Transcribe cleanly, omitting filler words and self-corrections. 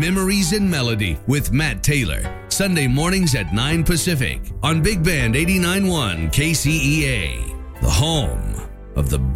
Memories in Melody with Matt Taylor. Sunday mornings at 9 Pacific on Big Band 89.1 KCEA, the home of the